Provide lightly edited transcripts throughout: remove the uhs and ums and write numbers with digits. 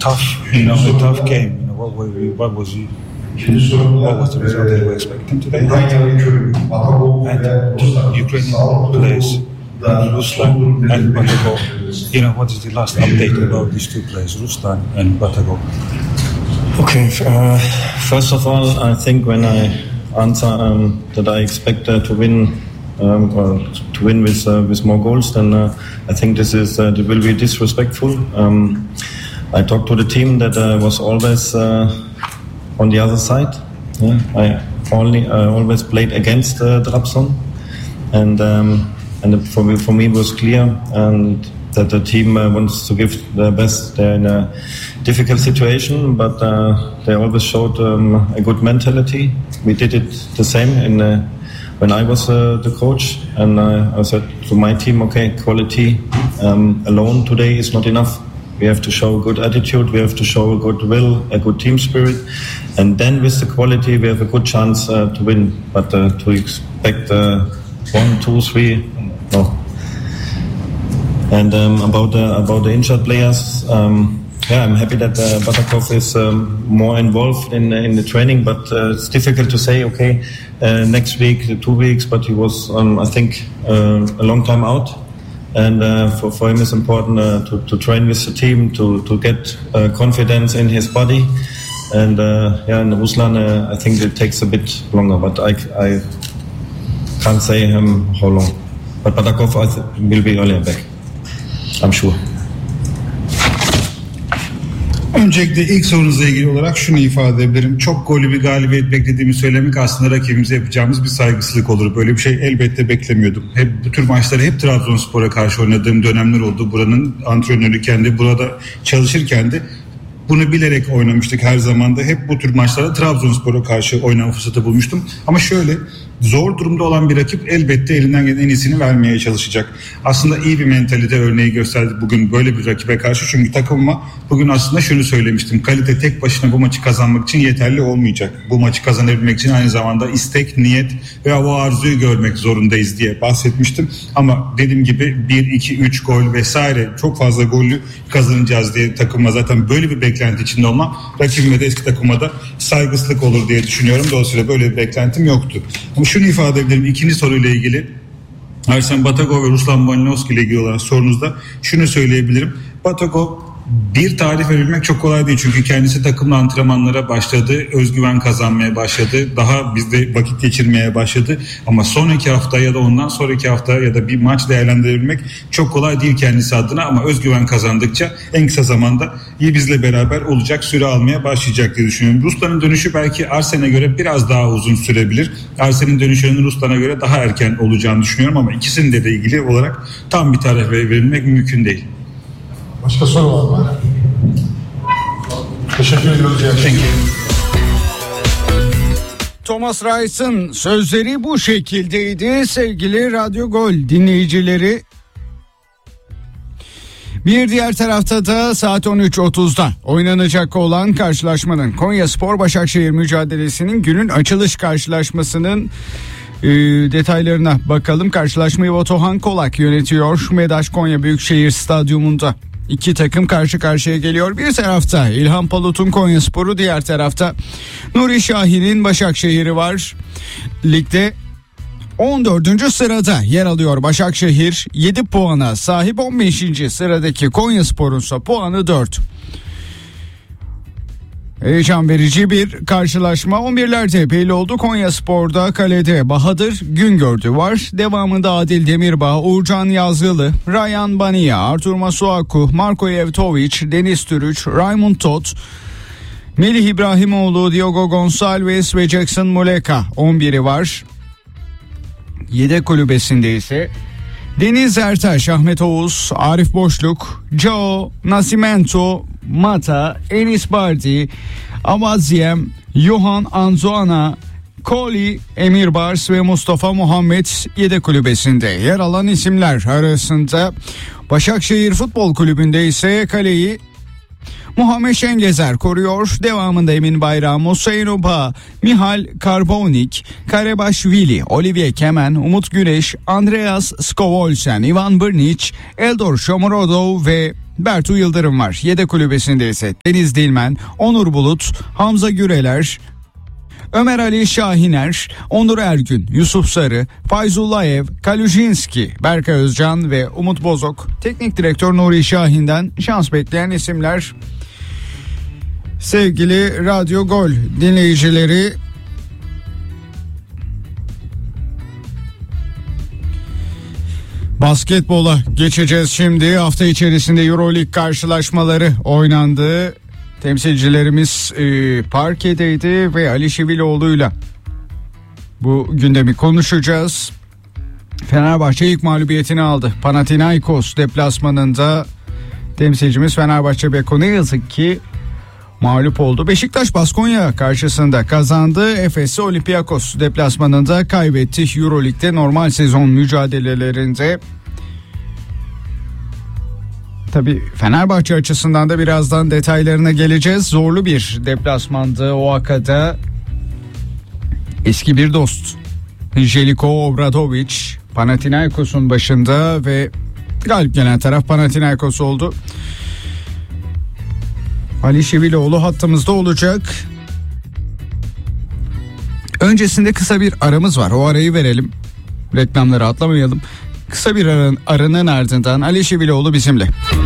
tough game. What was the result that you were expecting today? And Ukrainian players, Ruslan and Batagov. What is the last update about these two players, Ruslan and Batagov? Okay, first of all, I think when I answer that I expect to win with more goals, then I think this will be disrespectful. I talked to the team that I was always on the other side. Yeah? I always played against Trabzon, and for me it was clear and that the team wants to give their best. They're in a difficult situation, but they always showed a good mentality. We did it the same when I was the coach, and I said to my team, okay, quality alone today is not enough. We have to show a good attitude, we have to show a good will, a good team spirit, and then with the quality we have a good chance to win. But to expect 1, 2, 3, no. And about the injured players, I'm happy that Batagov is more involved in the training, but it's difficult to say, okay, next week, 2 weeks, but he was, I think, a long time out. And for him it's important to train with the team, to get confidence in his body. And and Ruslan, I think it takes a bit longer, but I can't say how long. But Batagov will be earlier back, I'm sure. Öncelikle ilk sorunuzla ilgili olarak şunu ifade edebilirim. Çok gollü bir galibiyet beklediğimi söylemek aslında rakibimize yapacağımız bir saygısızlık olur. Böyle bir şey elbette beklemiyordum. Bu tür maçları hep Trabzonspor'a karşı oynadığım dönemler oldu. Buranın antrenörüyken de, burada çalışırken de bunu bilerek oynamıştık her zaman da. Hep bu tür maçlarda Trabzonspor'a karşı oynama fırsatı bulmuştum. Ama şöyle, zor durumda olan bir rakip elbette elinden gelen en iyisini vermeye çalışacak. Aslında iyi bir mentalite örneği gösterdi bugün böyle bir rakibe karşı. Çünkü takımıma bugün aslında şunu söylemiştim. Kalite tek başına bu maçı kazanmak için yeterli olmayacak. Bu maçı kazanabilmek için aynı zamanda istek, niyet ve o arzuyu görmek zorundayız diye bahsetmiştim. Ama dediğim gibi 1, 2, 3 gol vesaire çok fazla gollü kazanacağız diye takıma zaten böyle bir beklenti içinde olmam rakibime de eski takıma da saygısızlık olur diye düşünüyorum. Dolayısıyla böyle bir beklentim yoktu. Ama şunu ifade edebilirim. İkinci soruyla ilgili Arsen Batagov ve Ruslan Malinovski ile ilgili olarak sorunuzda şunu söyleyebilirim. Batagov bir tarif verilmek çok kolay değil. Çünkü kendisi takımla antrenmanlara başladı. Özgüven kazanmaya başladı. Daha bizde vakit geçirmeye başladı. Ama sonraki hafta ya da ondan sonraki hafta ya da bir maç değerlendirebilmek çok kolay değil kendisi adına. Ama özgüven kazandıkça en kısa zamanda iyi bizle beraber olacak, süre almaya başlayacak diye düşünüyorum. Ruslan'ın dönüşü belki Arsen'e göre biraz daha uzun sürebilir. Arsen'in dönüşünün Ruslan'a göre daha erken olacağını düşünüyorum. Ama ikisinin de ilgili olarak tam bir tarih verilmek mümkün değil. Başka soru var mı? Teşekkür ediyoruz. Thomas Reis'in sözleri bu şekildeydi sevgili Radyo Gol dinleyicileri. Bir diğer tarafta da saat 13.30'da oynanacak olan karşılaşmanın Konyaspor Başakşehir mücadelesinin günün açılış karşılaşmasının detaylarına bakalım. Karşılaşmayı Batuhan Kolak yönetiyor. Medaş Konya Büyükşehir Stadyumunda. İki takım karşı karşıya geliyor. Bir tarafta İlhan Palut'un Konyaspor'u, diğer tarafta Nuri Şahin'in Başakşehir'i var. Ligde 14. sırada yer alıyor Başakşehir. 7 puana sahip. 15. sıradaki Konyaspor'un ise puanı 4. Heyecan verici bir karşılaşma. 11'lerde belli oldu. Konyaspor'da kalede Bahadır Güngördü var. Devamında Adil Demirbağ, Uğurcan Yazgılı, Ryan Bania, Artur Masuaku, Marko Yevtovic, Deniz Türüç, Raymond Tot, Melih İbrahimoğlu, Diogo Gonçalves ve Jackson Muleka 11'i var. Yedek kulübesinde ise Deniz Ertaş, Ahmet Oğuz, Arif Boşluk, Joe Nascimento, Mata, Enis Bardi, Amaziem, Johan Anzoana, Koli, Emir Bars ve Mustafa Muhammed yedek kulübesinde yer alan isimler arasında. Başakşehir Futbol Kulübü'nde ise kaleyi Muhammed Şengezer koruyor. Devamında Emin Bayram, Hüseyin Oba, Mihal Karbonik, Karebaşvili, Olivier Kemen, Umut Güneş, Andreas Skovolsen, Ivan Brnic, Eldor Shomurodov ve Bertu Yıldırım var. Yedek kulübesinde ise Deniz Dilmen, Onur Bulut, Hamza Güreler, Ömer Ali Şahiner, Onur Ergün, Yusuf Sarı, Fayzullayev, Kalujinski, Berkay Özcan ve Umut Bozok. Teknik direktör Nuri Şahin'den şans bekleyen isimler. Sevgili Radyo Gol dinleyicileri, basketbola geçeceğiz şimdi. Hafta içerisinde EuroLeague karşılaşmaları oynandı. Temsilcilerimiz parkedeydi ve Ali Şiviloğlu'yla bu gündemi konuşacağız. Fenerbahçe ilk mağlubiyetini aldı. Panathinaikos deplasmanında temsilcimiz Fenerbahçe Beko ne yazık ki mağlup oldu. Beşiktaş Baskonya karşısında kazandı. Efes Olympiakos deplasmanında kaybetti. EuroLeague'de normal sezon mücadelelerinde. Tabii Fenerbahçe açısından da birazdan detaylarına geleceğiz. Zorlu bir deplasmandı Oaxaca'da. Eski bir dost Jeliko Obradovic Panathinaikos'un başında ve galip gelen taraf Panathinaikos oldu. Ali Şiviloğlu hattımızda olacak. Öncesinde kısa bir aramız var. O arayı verelim. Reklamları atlamayalım. Kısa bir aranın ardından Ali Şiviloğlu bizimle.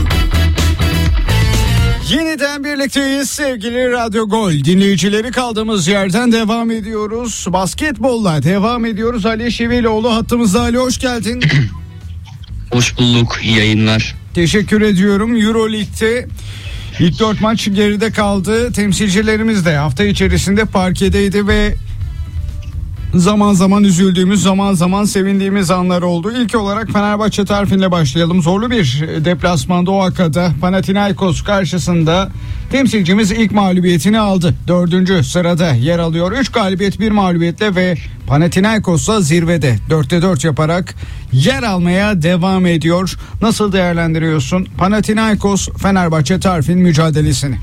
Yeniden birlikteyiz sevgili Radyo Gol dinleyicileri, kaldığımız yerden devam ediyoruz. Basketbolla devam ediyoruz. Ali Şiviloğlu hattımızda. Ali, hoş geldin. Hoş bulduk, iyi yayınlar. Teşekkür ediyorum. EuroLeague'de ilk 4 maç geride kaldı. Temsilcilerimiz de hafta içerisinde parkedeydi ve zaman zaman üzüldüğümüz, zaman zaman sevindiğimiz anlar oldu. İlk olarak Fenerbahçe tarifiyle başlayalım. Zorlu bir deplasmanda Oaxaca'da Panathinaikos karşısında temsilcimiz ilk mağlubiyetini aldı. 4. sırada yer alıyor. 3 galibiyet 1 mağlubiyetle ve Panathinaikos'la zirvede 4'te 4 yaparak yer almaya devam ediyor. Nasıl değerlendiriyorsun Panathinaikos Fenerbahçe tarifin mücadelesini?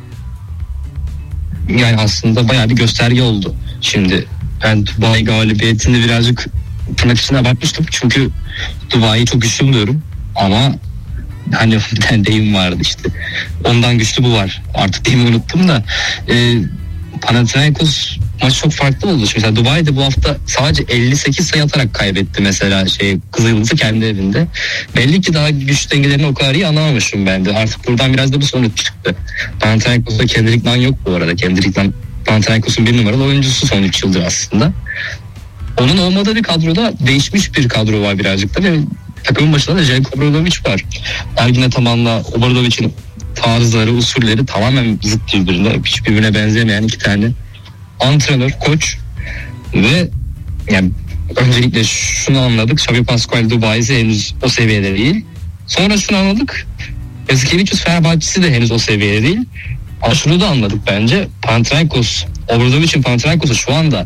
Yani aslında bayağı bir gösterge oldu. Şimdi ben Dubai galibiyetinde birazcık tırnak içine bakmıştım. Çünkü Dubai'yi çok güçlü buluyorum. Ama hani bir tane deyim vardı işte. Ondan güçlü bu var. Artık deyimi unuttum da. Panathinaikos maç çok farklı oldu. Mesela Dubai'de bu hafta sadece 58 sayı atarak kaybetti mesela Kızılyıldız'ı kendi evinde. Belli ki daha güç dengelerini o kadar iyi anlamamışım ben de. Artık buradan biraz da bu sonuç çıktı. Panathinaikos'ta Kendrick Nunn yok bu arada. Kendrick Nunn Panathinaikos'un 1 numaralı oyuncusu son 3 yıldır aslında. Onun olmadığı bir kadroda değişmiş bir kadro var birazcık da ve takımın başında da Jeliko Obradovic var. Ergin Ataman'la Obradovic'in tarzları, usulleri tamamen zıt birbirine. Hiçbirbirine benzemeyen iki tane antrenör, koç ve yani öncelikle şunu anladık. Xavi Pascual Dubai'si henüz o seviyede değil. Sonra şunu anladık. Eskevicius Fenerbahçe'si de henüz o seviyede değil. Ama şunu da anladık bence. Panathinaikos, Obradovic'in Panathinaikos'u şu anda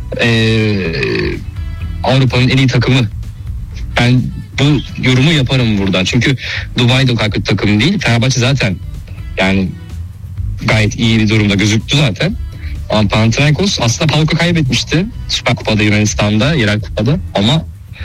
Avrupa'nın en iyi takımı. Ben bu yorumu yaparım buradan. Çünkü Dubai'de o kadar kötü takım değil. Fenerbahçe zaten yani gayet iyi bir durumda gözüktü zaten. Ama Panathinaikos aslında PAOK'u kaybetmişti. Süper Kupa'da Yunanistan'da, yerel kupada. Ama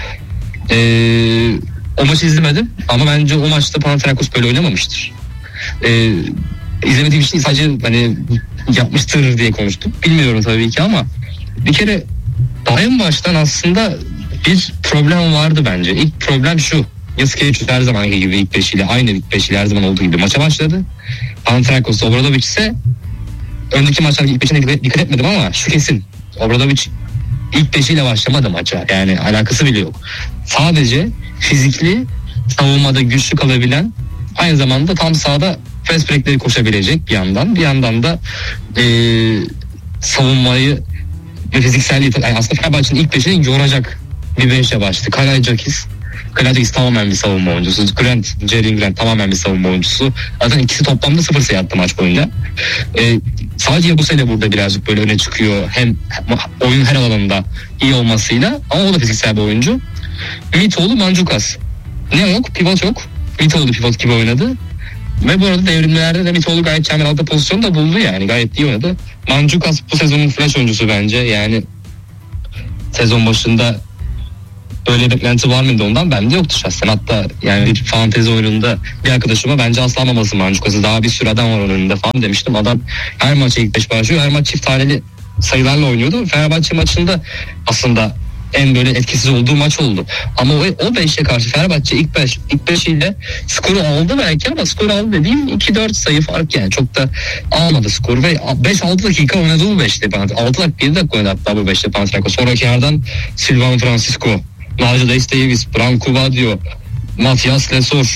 o maçı izlemedim. Ama bence o maçta Panathinaikos böyle oynamamıştır. İzlemediğim için sadece hani yapmıştır diye konuştum. Bilmiyorum tabii ki ama bir kere daha en baştan aslında bir problem vardı bence. İlk problem şu. Yaskevicius her zamanki gibi ilk beşiyle, aynı ilk beşiyle her zaman olduğu gibi maça başladı. Panathinaikos Obradovic ise önceki maçlarda ilk beşine dikkat etmedim ama şu kesin. Obradovic ilk beşiyle başlamadı maça. Yani alakası bile yok. Sadece fizikli, savunmada güçlü kalabilen, aynı zamanda tam sahada fast break'leri koşabilecek bir yandan da savunmayı ve fizikselliği, yani aslında Fenerbahçe'nin ilk beşini yoracak bir beşe başladı. Kalajdzic tamamen bir savunma oyuncusu. Jalen Grant tamamen bir savunma oyuncusu. Zaten ikisi toplamda 0 sayı attı maç boyunca. Sadece Yabusele burada birazcık böyle öne çıkıyor. Hem oyun her alanında iyi olmasıyla ama o da fiziksel bir oyuncu. Mitoğlu, Mancukas. Ne yok? Pivot yok. Mitoğlu pivot gibi oynadı. Ve bu arada devrimlerde de Mitoğlu gayet çember altı pozisyonu da buldu yani. Gayet iyi oynadı. Mancukas bu sezonun flash oyuncusu bence. Yani sezon başında böyle beklenti var mıydı ondan? Bende yoktu şahsen. Hatta yani bir fantezi oyununda bir arkadaşıma bence asla almaması Mancukas'ı. Daha bir sürü adam var önünde falan demiştim. Adam her maça ilk 5 başlıyor. Her maç çift taneli sayılarla oynuyordu. Fenerbahçe maçında aslında en böyle etkisiz olduğu maç oldu. Ama o 5'e karşı Fenerbahçe ilk 5 ile skoru aldı belki ama skoru aldı dediğim 2-4 sayı fark yani. Çok da almadı skoru ve 5-6 dakika oynadı bu 5'te. 6 dakika 7 dakika oynadı hatta bu 5'te Panathinaikos. Sonraki yerden Silvan Francisco, Nigel Davis, Branko Vadio, Matias Lesor.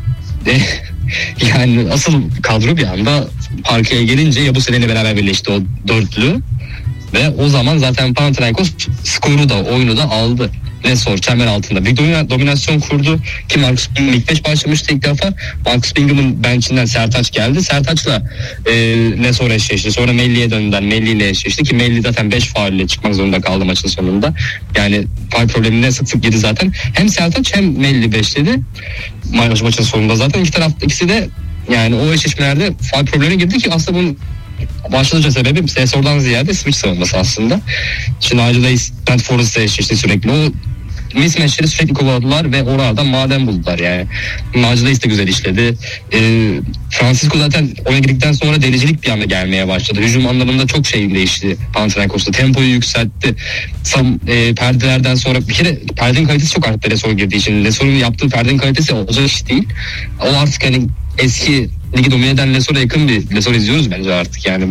Yani asıl kadro bir anda parkeye gelince ya bu seneyle beraber birleşti o dörtlü. Ve o zaman zaten Panathinaikos skoru da oyunu da aldı. Lesor çember altında bir dominasyon kurdu ki Marcus Bingham ilk 5 başlamıştı ilk defa. Marcus Bingham'ın benchinden Sertaç geldi. Sertaç'la Lesor eşleşti. Sonra Melli'ye döndüler. Melli ile eşleşti ki Melli zaten 5 faul ile çıkmak zorunda kaldı maçın sonunda. Yani faul problemine sık sık girdi zaten. Hem Sertaç hem Melli 5'ledi. Maçın sonunda zaten iki taraf ikisi de yani o eşleşmelerde faul problemine girdi ki aslında bunun başlıca sebebi Lesor'dan ziyade switch savunması aslında. Şimdi Nigel Davis Forrest'la eşleşti sürekli. O mismatchleri sürekli kovaladılar ve oradan maden buldular yani. Nigel Davis de güzel işledi. Francisco zaten oyuna girdikten sonra delicilik bir anda gelmeye başladı. Hücum anlamında çok şey değişti Panathinaikos'ta. Tempoyu yükseltti. Perdelerden sonra bir kere perdenin kalitesi çok arttı Lesor girdiği için. Lesor'un yaptığı perdenin kalitesi olacak iş değil. O artık hani eski ligi domine eden Lesor'a yakın bir Lesor izliyoruz bence artık yani.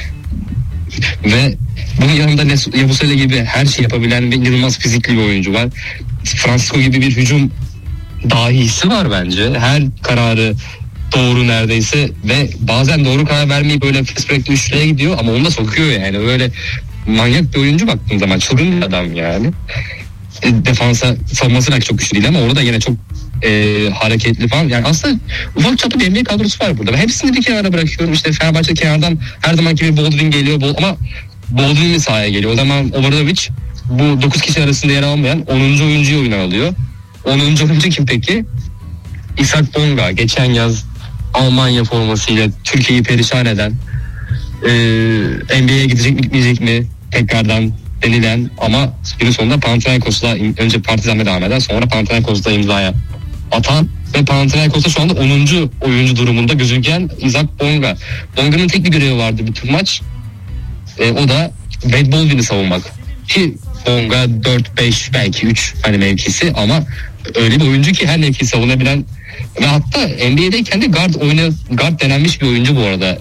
Ve bunun yanında Yabusele gibi her şey yapabilen ve inanılmaz fizikli bir oyuncu var. Francisco gibi bir hücum dahisi var bence. Her kararı doğru neredeyse ve bazen doğru karar vermeyip böyle fast break'te üçlüye gidiyor ama onu da sokuyor yani. Böyle manyak bir oyuncu baktığın zaman. Çılgın bir adam yani. Defansa savunması belki çok güçlü değil ama orada yine çok hareketli falan. Yani aslında ufak çaplı bir NBA kadrosu var burada. Ben hepsini bir kenara bırakıyorum. İşte Fenerbahçe kenardan her zamanki bir Baldwin geliyor ama Baldwin mi sahaya geliyor? O zaman Obradovic bu 9 kişi arasında yer almayan 10. oyuncuyu oyuna alıyor. 10. oyuncu kim peki? Isak Bonga. Geçen yaz Almanya formasıyla Türkiye'yi perişan eden NBA'ye gidecek mi gitmeyecek mi tekrardan denilen ama günün sonunda Panathinaikos'la önce Partizan'la devam eden sonra Panathinaikos'la imzaya atan ve Panathinaikos'ta şu anda 10. oyuncu durumunda gözüken Isak Bonga. Bonga'nın tek bir görevi vardı bütün maç. O da Wade Baldwin'i savunmak. Ki Bonga 4-5 belki 3 hani mevkisi ama öyle bir oyuncu ki her mevkiyi savunabilen ve hatta NBA'deyken de guard denenmiş bir oyuncu bu arada.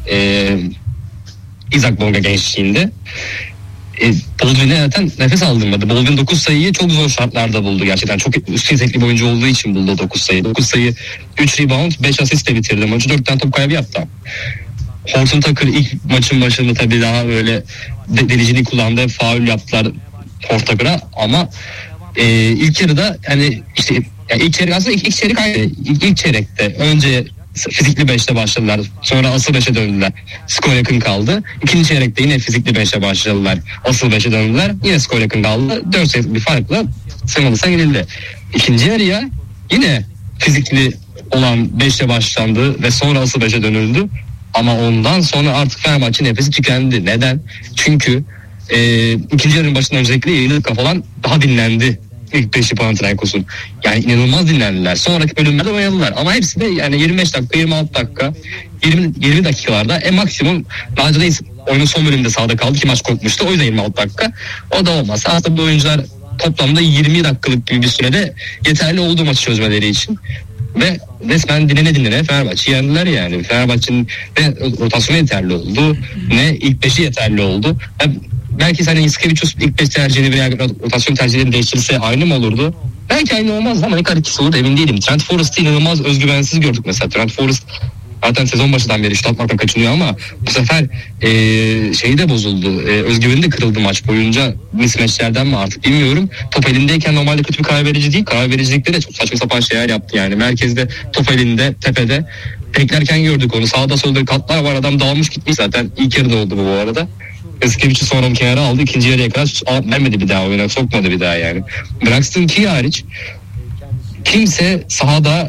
Isak Bonga gençliğinde. Baldwin'e zaten nefes aldırmadı. Baldwin 9 sayıyı çok zor şartlarda buldu gerçekten. Çok üst yetenekli bir oyuncu olduğu için buldu 9 sayı. 9 sayı, 3 rebound, 5 asistle bitirdi maçı. 4 tane top kaybı yaptı. Horton Tucker ilk maçın başında tabii daha böyle deliciliği kullandı. Faul yaptılar Horton Tucker'a ama ilk yarıda hani işte yani ilk çeyrek aslında ilk çeyrek aynı. İlk çeyrekte önce fizikli 5'te başladılar. Sonra asıl 5'e döndüler. Skor yakın kaldı. İkinci çeyrekte yine fizikli 5'e başladılar. Asıl 5'e döndüler. Yine skor yakın kaldı. 4 sayılık bir farkla sınırlısa gidildi. İkinci yarıya yine fizikli olan 5'e başlandı ve sonra asıl 5'e dönüldü. Ama ondan sonra artık Fenerbahçe nefesi tükendi. Neden? Çünkü ikinci yarının başından özellikle yayılırken falan daha dinlendi. İlk 5'i Panathinaikos'un. Yani inanılmaz dinlendiler. Sonraki bölümlerde oynadılar. Ama hepsi de yani 25 dakika, 26 dakika, 20 dakikalarda maksimum Nigel oyunun son bölümünde sahada kaldı ki maç kopmuştu. O yüzden 26 dakika. O da olmaz. Aslında bu oyuncular toplamda 20 dakikalık gibi bir sürede yeterli oldu maçı çözmeleri için. Ve resmen dinlene Fenerbahçe'yi yendiler yani. Fenerbahçe'nin ne rotasyonu yeterli oldu, ne ilk 5'i yeterli oldu. Belki sen Iskevicius ilk 5 tercihini veya rotasyon tercihlerini değiştirirse aynı mı olurdu? Belki aynı olmaz ama ne kadar ikisi olur emin değilim. Trent Forrest'ı inanılmaz özgüvensiz gördük mesela. Trent Forrest zaten sezon başından beri şut atmaktan kaçınıyor ama bu sefer şeyi de bozuldu. Özgüveni de kırıldı maç boyunca. Mismatchlerden mi artık bilmiyorum. Top elindeyken normalde kötü bir karar verici değil. Karar vericilikte de çok saçma sapan şeyler yaptı yani. Merkezde top elinde, tepede. Beklerken gördük onu. Sağda solda katlar var. Adam dağılmış gitmiş zaten. İlk yarıda oldu bu arada. Eskevici'i sonra kenara aldı. İkinci yarıya kadar vermedi bir daha oyuna. Sokmadı bir daha yani. Braxton Key hariç kimse sahada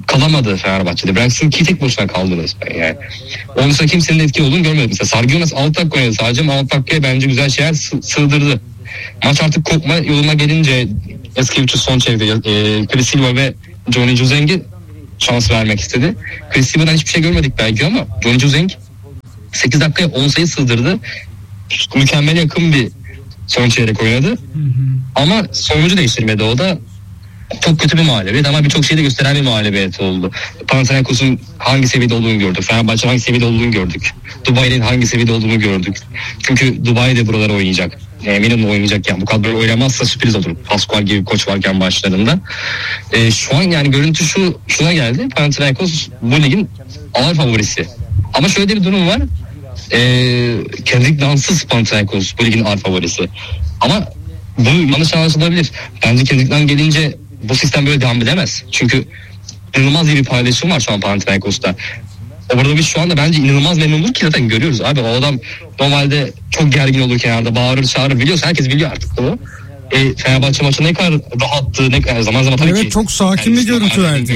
kalamadı Fenerbahçe'de. Braxton Key tek başına kaldı resmen yani. Onun dışında kimsenin etkili olduğunu görmedim. Mesela Sargionas 6 dakika oynadı sadece ama 6 dakikaya bence güzel şeyler sığdırdı. Maç artık kopma yoluna gelince Eskevicius son çevirdi. Chris Silva ve Johnny Juzeng'e şans vermek istedi. Chris Silva'dan hiçbir şey görmedik belki ama Johnny Juzeng 8 dakikaya 10 sayı sığdırdı. Mükemmel yakın bir son çeyrek oynadı. Ama sonucu değiştirmedi o da. Çok kötü bir mağlubiyet ama birçok şeyi de gösteren bir mağlubiyet oldu. Panathinaikos'un hangi seviyede olduğunu gördük. Fenerbahçe'nin hangi seviyede olduğunu gördük. Dubai'nin hangi seviyede olduğunu gördük. Çünkü Dubai de buralara oynayacak. Eminim oynayacak yani. Bu kadro oynamazsa sürpriz olur. Pascual gibi koç varken başlarında. Şu an yani görüntü şuna geldi. Panathinaikos bu ligin ağır favorisi. Ama şöyle bir durum var. Kendrick Nunn'sız Panathinaikos bu ligin ağır favorisi. Ama bu yanlış anlaşılabilir. Bence Kendrick Nunn gelince bu sistem böyle devam edemez. Çünkü inanılmaz iyi bir paylaşım var şu an Panathinaikos'ta. Obradovic şu anda bence inanılmaz memnundur ki zaten görüyoruz abi. O adam normalde çok gergin olur kenarda, bağırır çağırır, biliyorsun, herkes biliyor artık bunu. Fenerbahçe maçı ne kadar rahattı, ne kadar zaman tabii evet, ki. çok sakin bir görüntü verdi.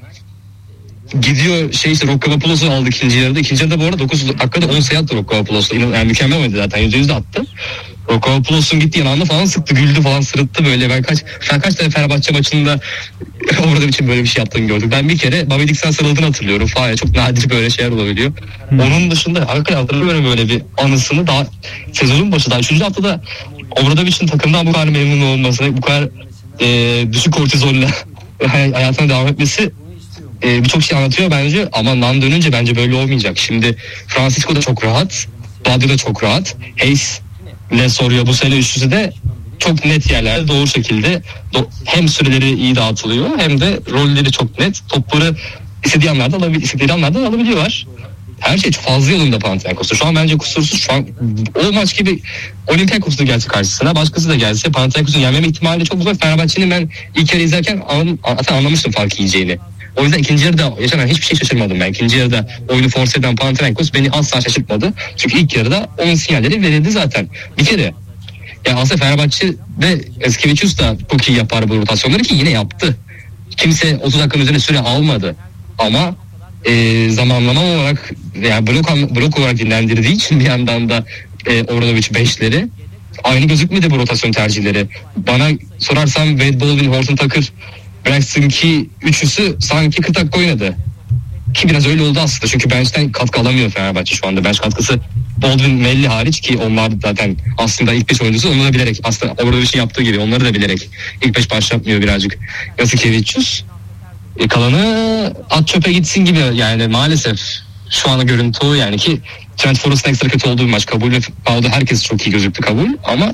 Gidiyor işte Rokavapoulos'u aldı ikinci yarıda. İkinci yarıda bu arada 9 dakikada 10 sayı attı Rokavapoulos'u. Yani mükemmel oynadı zaten, %100 de attı. Rokavapoulos'un gittiği yanağında falan sıktı, güldü falan, sırıttı böyle. Ben kaç tane Fenerbahçe maçında orada için böyle bir şey yaptığını gördük. Ben bir kere Bobby Dixon sarıldığını hatırlıyorum falan. Çok nadir böyle şeyler olabiliyor. Onun dışında hakikaten hatırlıyorum böyle bir anısını. Daha sezonun başı, daha 3. haftada Obradovic'in takımdan bu kadar memnun olması, bu kadar düşük kortizolle hayatına devam etmesi birçok şey anlatıyor bence. Ama Nan dönünce bence böyle olmayacak. Şimdi Francisco da çok rahat, Badio da çok rahat, Hayes ile soruyor bu sene üçlüsü de çok net yerlerde, doğru şekilde hem süreleri iyi dağıtılıyor hem de rolleri çok net, topları istediği anlarda alabiliyorlar. Her şey çok fazla yolunda Panathinaikos'ta. Şu an bence kusursuz. Şu an o maç gibi Olympiakos'ta gelse karşısına, başkası da gelse Panathinaikos'un yenmeme ihtimali çok uzak. Fenerbahçe'nin ben ilk kere izlerken anlamıştım fark yiyeceğini. O yüzden ikinci yarıda yaşanan hiçbir şey şaşırmadım ben. İkinci yarıda oyunu force eden Panathinaikos beni asla şaşırtmadı. Çünkü ilk yarıda onun sinyalleri verildi zaten. Bir kere. Yani aslında Fenerbahçe ve Eskevicius da çok iyi yapar bu rotasyonları ki yine yaptı. Kimse 30 dakikanın üzerine süre almadı. Ama zamanlama olarak yani blok olarak dinlendirdiği için bir yandan da Obradovic 5'leri aynı gözükmedi bu rotasyon tercihleri. Bana sorarsan Wade Baldwin, Horton Tucker, Braxton Key üçlüsü sanki 40 dakika oynadı. Ki biraz öyle oldu aslında. Çünkü bench'ten katkı alamıyor Fenerbahçe şu anda. Bench katkısı Baldwin, Melli hariç ki onlar zaten aslında ilk 5 oyuncusu, onu da bilerek aslında Obradovic'in yaptığı gibi onları da bilerek ilk 5 başlatmıyor birazcık Yasikevicius. Kalanı at çöpe gitsin gibi yani maalesef şu anda görüntü o yani ki Trent Forrest'ın ekstra kötü olduğu bir maç kabul ve Pau'da herkes çok iyi gözüktü kabul ama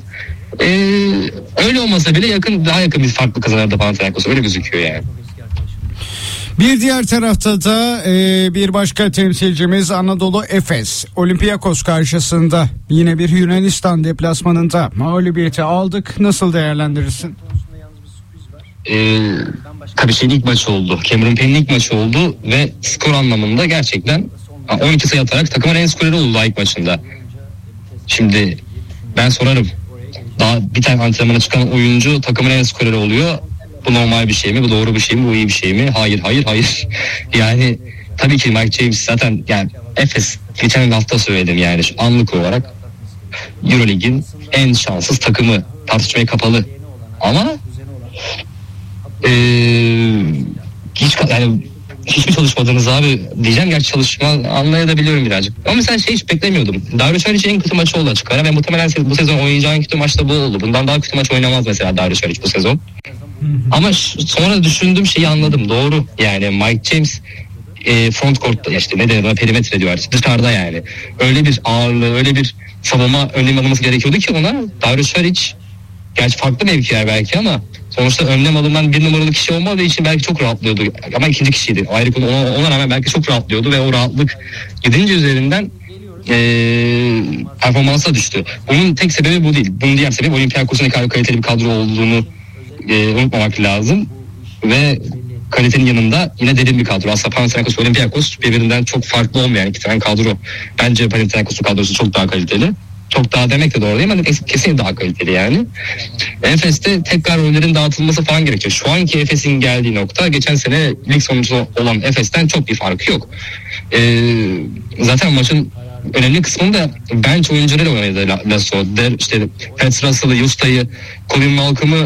öyle olmasa bile daha yakın bir farklı kazanırdı Panathinaikos, öyle gözüküyor yani. Bir diğer tarafta da bir başka temsilcimiz Anadolu Efes. Olympiakos karşısında yine bir Yunanistan deplasmanında mağlubiyeti aldık. Nasıl değerlendirirsin? Tabii ilk maçı oldu. Cameron Payne'in ilk maçı oldu ve skor anlamında gerçekten 12 sayı atarak takımın en skoreri oldu ilk maçında. Şimdi ben sorarım. Daha bir tane antrenmana çıkan oyuncu takımın en skoreri oluyor. Bu normal bir şey mi? Bu doğru bir şey mi? Bu iyi bir şey mi? Hayır. Yani tabii ki Mike James zaten yani Efes, geçen hafta söyledim yani anlık olarak Euroleague'in en şanssız takımı, tartışmaya kapalı. Ama hiçbir çalışmadınız abi diyeceğim. Gerçi çalışma anlayabiliyorum birazcık. Ama mesela hiç beklemiyordum. Darius Saric en kötü maçı oldu açık ara ve muhtemelen bu sezon oynayacağın kötü maç da bu oldu. Bundan daha kötü maç oynamaz mesela Darius Saric bu sezon. Ama sonra düşündüğüm şeyi anladım. Doğru yani Mike James front court'ta işte ne denir, perimetre diyor artık, dışarıda yani. Öyle bir ağırlığı, öyle bir savunma önlem alınması gerekiyordu ki ona. Darius Saric gerçi farklı mevkiler belki ama sonuçta önlem alınan bir numaralı kişi olmadığı için belki çok rahatlıyordu. Ama ikinci kişiydi. Ayrı konu, ona rağmen belki çok rahatlıyordu ve o rahatlık gidince üzerinden performansa düştü. Bunun tek sebebi bu değil. Bunun diğer sebebi Olympiakos'un ne kadar kaliteli bir kadro olduğunu unutmamak lazım. Ve kalitenin yanında yine derin bir kadro. Aslında Panathinaikos ve Olympiakos birbirinden çok farklı olmayan iki tane kadro. Bence Panathinaikos'un kadrosu çok daha kaliteli. çok daha demek de doğru değil ama kesinlikle daha kaliteli yani. Efes'te tekrar rollerin dağıtılması falan gerekiyor. Şu anki Efes'in geldiği nokta geçen sene lig sonuncusu olan Efes'ten çok bir farkı yok. Zaten maçın önemli kısmında bench oyuncuları oynadı Lasso. İşte Pat Russell'ı, Justa'yı, Colin Malcolm'ı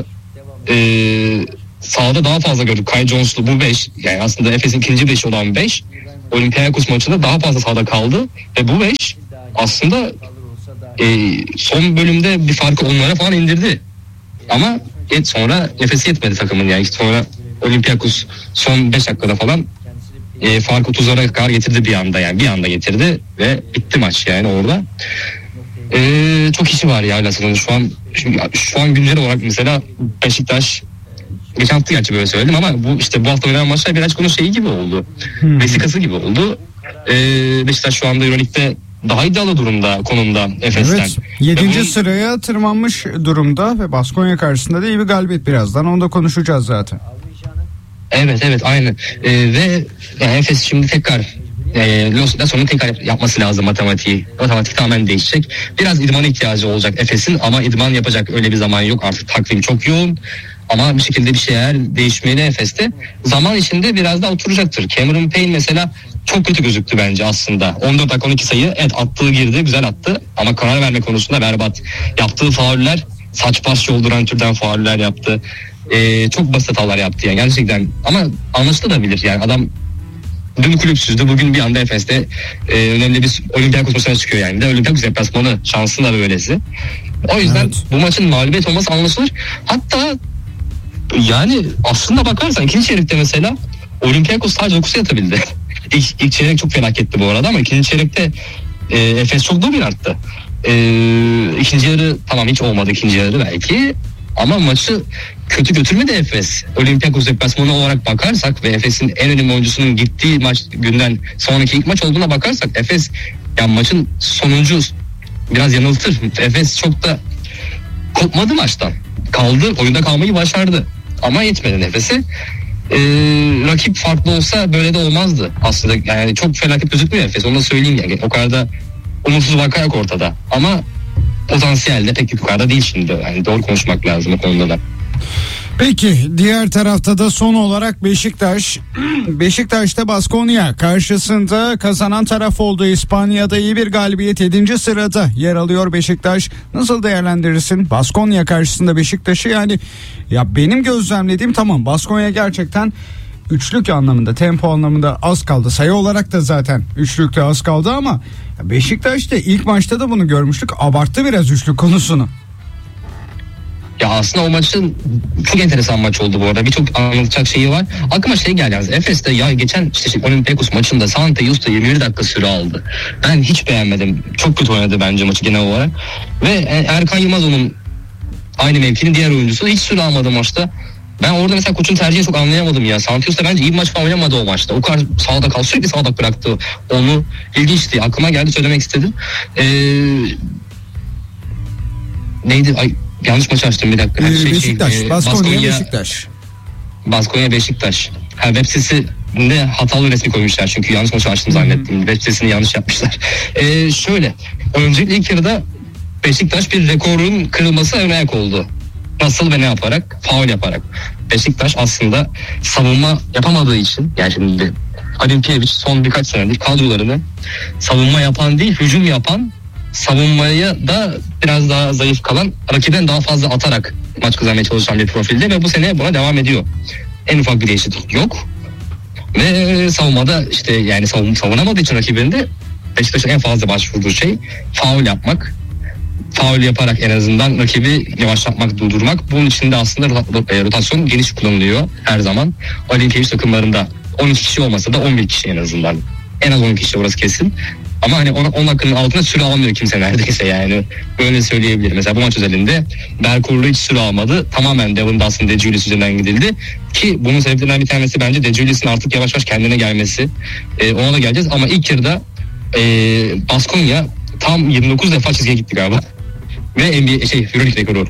sahada daha fazla gördük. Kai Jones'lu bu 5 yani aslında Efes'in ikinci 5'i olan 5 Olympiakos maçında daha fazla sahada kaldı ve bu 5 aslında son bölümde bir farkı onlara falan indirdi. Ama sonra nefesi yetmedi takımın yani. Sonra Olympiakos son 5 dakikada falan farkı 30'lara kadar getirdi bir anda yani. Bir anda getirdi ve bitti maç yani orada. Çok işi var ya Lasso'nun şu an güncel olarak mesela Beşiktaş geçen hafta gerçi böyle söyledim ama bu hafta oynanan maçlar birazcık onun şeyi gibi oldu. Vesikası gibi oldu. Beşiktaş şu anda Euroleague'de daha iddialı durumda konumda Efes'ten. Evet. 7. sıraya tırmanmış durumda ve Baskonya karşısında da iyi bir galibiyet birazdan. Onu da konuşacağız zaten. Evet aynen. Ve yani Efes şimdi tekrar Lasso'nun tekrar yapması lazım matematiği. Matematik tamamen değişecek. Biraz idmana ihtiyacı olacak Efes'in ama idman yapacak öyle bir zaman yok. Artık takvim çok yoğun. Ama bir şekilde bir şeyler değişmeli Efes'te. Zaman içinde biraz daha oturacaktır. Cameron Payne mesela çok kötü gözüktü bence aslında. 14 dakika 12 sayı attığı girdi, güzel attı. Ama karar verme konusunda berbat. Yaptığı fauller saç baş yolduran türden fauller yaptı. Çok basit hatalar yaptı yani gerçekten. Ama anlaşılabilir yani adam dün kulüpsüzdü. Bugün bir anda Efes'te önemli bir Olympiakos maçına çıkıyor yani. Bir de Olympiakos deplasmanı şansın da böylesi. O yüzden bu maçın mağlubiyet olması anlaşılır. Hatta yani aslında bakarsan ikinci çeyrekte mesela Olympiakos sadece 9'a yatabildi. İlk çeyrek çok felaketti bu arada ama ikinci çeyrekte Efes çok domine arttı. İkinci yarı tamam hiç olmadı ikinci yarı belki ama maçı kötü götürmedi Efes. Olympiakos deplasmanı olarak bakarsak ve Efes'in en önemli oyuncusunun gittiği maç günden sonraki ilk maç olduğuna bakarsak Efes yani maçın sonuncu biraz yanıltır. Efes çok da kopmadı maçtan. Oyunda kalmayı başardı. Ama yetmedi Efes'e. Rakip farklı olsa böyle de olmazdı. Aslında yani çok felaket gözükmüyor Efes. Onu da söyleyeyim yani. O kadar da umutsuz vaka yok ortada. Ama potansiyel de pek yukarıda değil şimdi. Yani doğru konuşmak lazım o konuda da. Peki diğer tarafta da son olarak Beşiktaş'ta Baskonya karşısında kazanan taraf oldu. İspanya'da iyi bir galibiyet 7. sırada yer alıyor Beşiktaş. Nasıl değerlendirirsin Baskonya karşısında Beşiktaş'ı? Yani ya benim gözlemlediğim tamam Baskonya gerçekten üçlük anlamında tempo anlamında az kaldı. Sayı olarak da zaten üçlükte az kaldı ama Beşiktaş da ilk maçta da bunu görmüştük. Abarttı biraz üçlük konusunu. Ya aslında o maçın çok enteresan maç oldu bu arada. Birçok anlatacak şeyi var. Aklıma şey geldi yalnız. Efes'te ya geçen Olympiakos maçında Santa Justa 21 dakika süre aldı. Ben hiç beğenmedim. Çok kötü oynadı bence maçı genel olarak. Ve Erkan Yılmaz onun aynı mevkinin diğer oyuncusu. Hiç süre almadı maçta. Ben orada mesela koçun tercihini çok anlayamadım ya. Santa Justa bence iyi bir maç falan oynamadı o maçta. O kadar sağda kaldı. Sürekli sağda bıraktı onu. İlginçti. Aklıma geldi söylemek istedim. Neydi? Yanlış maç açtım bir dakika. Beşiktaş. Baskonya Beşiktaş. Baskonya Beşiktaş. Web sitesinde hatalı resmi koymuşlar çünkü yanlış maç açtım zannettim. Web sitesini yanlış yapmışlar. Şöyle. Öncelikle ilk yarıda Beşiktaş bir rekorun kırılması ön ayak oldu. Nasıl ve ne yaparak? Faul yaparak. Beşiktaş aslında savunma yapamadığı için yani şimdi Olimpiyeviç son birkaç senedir kadrolarını savunma yapan değil hücum yapan savunmaya da biraz daha zayıf kalan rakibden daha fazla atarak maç kazanmaya çalışan bir profilde ve bu sene buna devam ediyor. En ufak bir değişiklik yok. Ve savunmada işte yani savunamadığı için rakibinde Beşiktaş'ın en fazla başvurduğu şey faul yapmak. Faul yaparak en azından rakibi yavaşlatmak, durdurmak. Bunun için de aslında rotasyon geniş kullanılıyor her zaman. Olimpiyaviç takımlarında 12 kişi olmasa da 11 kişi en azından. En az 10 kişi orası kesin. Ama hani 10 dakikaның altında süre almıyor kimse neredeyse yani. Böyle söyleyebilirim. Mesela bu maç özelinde Berkurlu hiç süre almadı. Tamamen Devin Dawson, DeJulius üzerinden gidildi. Ki bunun sebeplerinden bir tanesi bence DeJulius'un artık yavaş yavaş kendine gelmesi. Ona da geleceğiz ama ilk yarıda Baskonya tam 29 defa çizgiye gitti galiba. Ve Euroleague rekoru.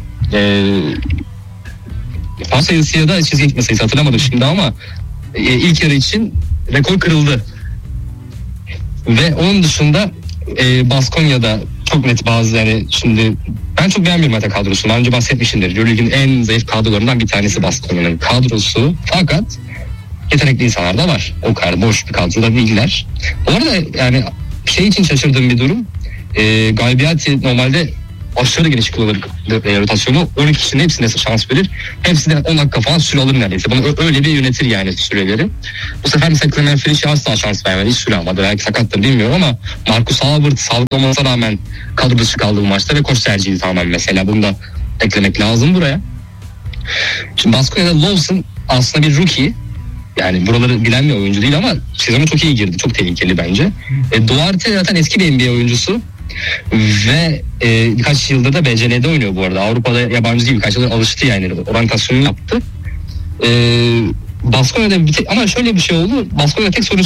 Pas sayısı ya da çizgiye gitme sayısı hatırlamadım şimdi ama ilk yarı için rekor kırıldı. Ve onun dışında Baskonya'da çok net bazı, yani şimdi ben çok beğenmiyorum zaten kadrosunu. Daha önce bahsetmişimdir. Euroleague'in en zayıf kadrolarından bir tanesi Baskonya'nın kadrosu. Fakat yetenekli insanlar da var. O kadar boş bir kadroda değiller. Bu arada yani şey için şaşırdığım bir durum. Galbiati normalde aşırı geniş kullanır rotasyonu. 12 kişinin hepsine şans verir. Hepsi de 10 dakika falan süre alır neredeyse. Bunu öyle bir yönetir yani süreleri. Bu sefer mesela Clement Fresh'e asla şans vermedi. Hiç süre almadı. Belki sakattır bilmiyorum ama Marcus Albert sağlıklı olmasına rağmen kadro dışı kaldı bu maçta ve koç tercihiydi tamamen mesela. Bunu da eklemek lazım buraya. Şimdi Baskonya'da Lawson aslında bir rookie. Yani buraları bilen bir oyuncu değil ama sezona çok iyi girdi. Çok tehlikeli bence. Duarte zaten eski bir NBA oyuncusu. Ve birkaç yıldır da BCN'de oynuyor bu arada. Avrupa'da yabancı değil, birkaç yıldır alıştı yani. Oryantasyonunu yaptı. Baskonya'da ama şöyle bir şey oldu. Baskonya'da tek sorun